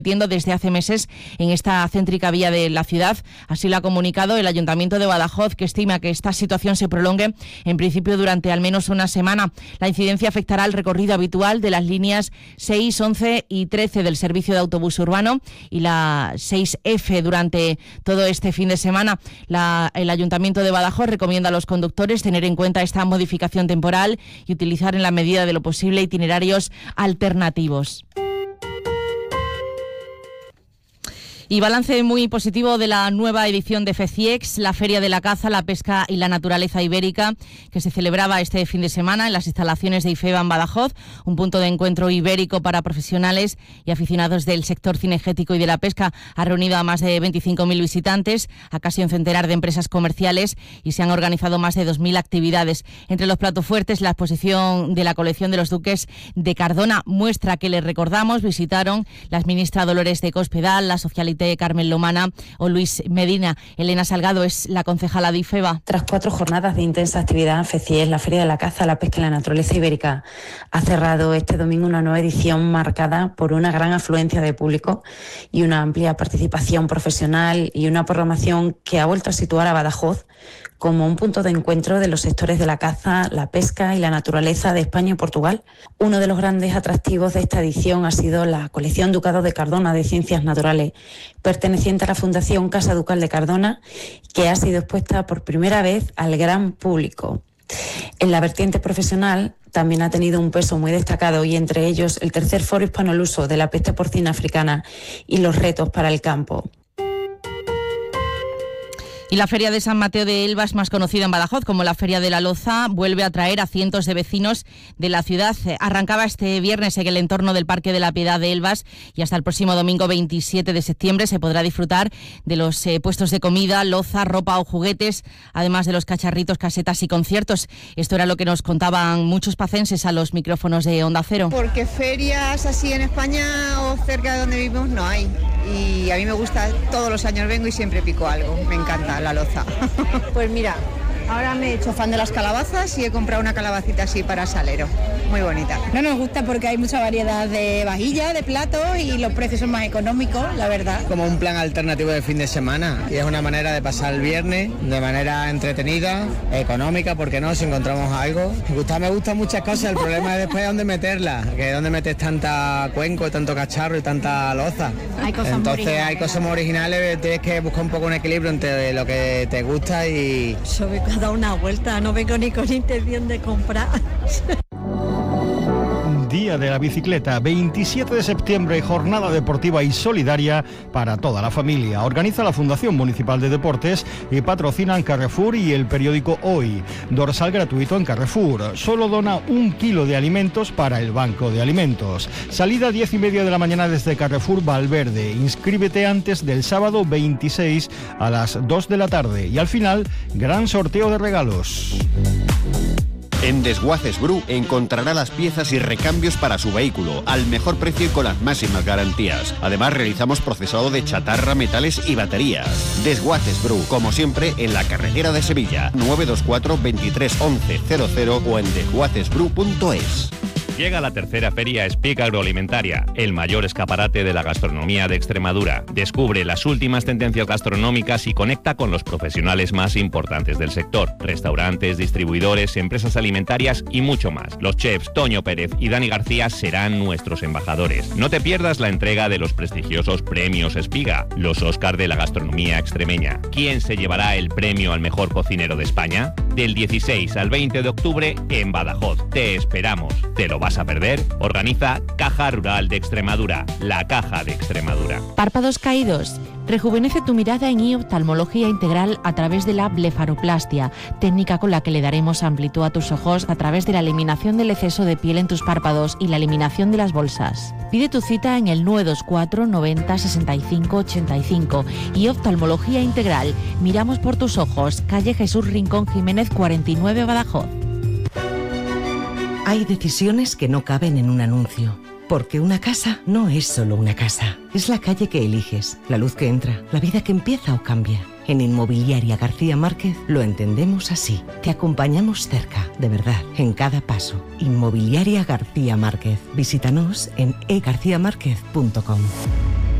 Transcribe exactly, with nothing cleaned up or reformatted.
desde hace meses en esta céntrica vía de la ciudad. Así lo ha comunicado el Ayuntamiento de Badajoz, que estima que esta situación se prolongue en principio durante al menos una semana. La incidencia afectará al recorrido habitual de las líneas seis, once y trece del servicio de autobús urbano y la seis efe durante todo este fin de semana. La, el Ayuntamiento de Badajoz recomienda a los conductores tener en cuenta esta modificación temporal y utilizar en la medida de lo posible itinerarios alternativos. Y balance muy positivo de la nueva edición de FECIEX, la Feria de la Caza, la Pesca y la Naturaleza Ibérica, que se celebraba este fin de semana en las instalaciones de IFEBA en Badajoz, un punto de encuentro ibérico para profesionales y aficionados del sector cinegético y de la pesca. Ha reunido a más de veinticinco mil visitantes, a casi un centenar de empresas comerciales y se han organizado más de dos mil actividades. Entre los platos fuertes, la exposición de la colección de los duques de Cardona, muestra que les recordamos visitaron la ministra Dolores de Cospedal, la socialite Carmen Lomana o Luis Medina. Elena Salgado es la concejala de IFEBA. Tras cuatro jornadas de intensa actividad en FECIEX, la Feria de la Caza, la Pesca y la Naturaleza Ibérica ha cerrado este domingo una nueva edición marcada por una gran afluencia de público y una amplia participación profesional y una programación que ha vuelto a situar a Badajoz como un punto de encuentro de los sectores de la caza, la pesca y la naturaleza de España y Portugal. Uno de los grandes atractivos de esta edición ha sido la colección Ducado de Cardona de Ciencias Naturales, perteneciente a la Fundación Casa Ducal de Cardona, que ha sido expuesta por primera vez al gran público. En la vertiente profesional también ha tenido un peso muy destacado, y entre ellos el tercer foro hispanoluso de la peste porcina africana y los retos para el campo. Y la Feria de San Mateo de Elvas, más conocida en Badajoz como la Feria de la Loza, vuelve a atraer a cientos de vecinos de la ciudad. Arrancaba este viernes en el entorno del Parque de la Piedad de Elvas y hasta el próximo domingo veintisiete de septiembre se podrá disfrutar de los eh, puestos de comida, loza, ropa o juguetes, además de los cacharritos, casetas y conciertos. Esto era lo que nos contaban muchos pacenses a los micrófonos de Onda Cero. Porque ferias así en España o cerca de donde vivimos no hay. Y a mí me gusta, todos los años vengo y siempre pico algo, me encanta la loza. Pues mira, ahora me he hecho fan de las calabazas y he comprado una calabacita así para salero, muy bonita. No nos gusta porque hay mucha variedad de vajillas, de platos y los precios son más económicos, la verdad. Como un plan alternativo de fin de semana y es una manera de pasar el viernes de manera entretenida, económica, porque no, si encontramos algo. Me gusta, me gustan muchas cosas, el problema es después dónde meterlas, que dónde metes tanta cuenco, tanto cacharro y tanta loza. Hay cosas Entonces muy hay cosas muy originales, tienes que buscar un poco un equilibrio entre lo que te gusta y... Yo vengo a dar una vuelta, no vengo ni con intención de comprar. Día de la Bicicleta, veintisiete de septiembre, jornada deportiva y solidaria para toda la familia. Organiza la Fundación Municipal de Deportes y patrocinan Carrefour y el periódico Hoy. Dorsal gratuito en Carrefour. Solo dona un kilo de alimentos para el Banco de Alimentos. Salida diez y media de la mañana desde Carrefour Valverde. Inscríbete antes del sábado veintiséis a las dos de la tarde. Y al final, gran sorteo de regalos. En Desguaces Bru encontrará las piezas y recambios para su vehículo al mejor precio y con las máximas garantías. Además, realizamos procesado de chatarra, metales y baterías. Desguaces Bru, como siempre, en la carretera de Sevilla, nueve dos cuatro, veintitrés, once, cero cero o en desguaces bru punto es. Llega la tercera Feria Speak Agroalimentaria, el mayor escaparate de la gastronomía de Extremadura. Descubre las últimas tendencias gastronómicas y conecta con los profesionales más importantes del sector. Restaurantes, distribuidores, empresas alimentarias y mucho más. Los chefs Toño Pérez y Dani García serán nuestros embajadores. No te pierdas la entrega de los prestigiosos premios Espiga, los Óscar de la gastronomía extremeña. ¿Quién se llevará el premio al mejor cocinero de España? Del dieciséis al veinte de octubre en Badajoz. Te esperamos. ¿Te lo vas a perder? Organiza Caja Rural de Extremadura, la Caja de Extremadura. Párpados caídos. Rejuvenece tu mirada en ioftalmología integral a través de la blefaroplastia, técnica con la que le daremos amplitud a tus ojos a través de la eliminación del exceso de piel en tus párpados y la eliminación de las bolsas. Pide tu cita en el nueve dos cuatro, noventa, sesenta y cinco, ochenta y cinco. Ioftalmología integral. Miramos por tus ojos. Calle Jesús Rincón Jiménez cuarenta y nueve, Badajoz. Hay decisiones que no caben en un anuncio, porque una casa no es solo una casa, es la calle que eliges, la luz que entra, la vida que empieza o cambia. En Inmobiliaria García Márquez lo entendemos así. Te acompañamos cerca, de verdad, en cada paso. Inmobiliaria García Márquez. Visítanos en e garcía márquez punto com.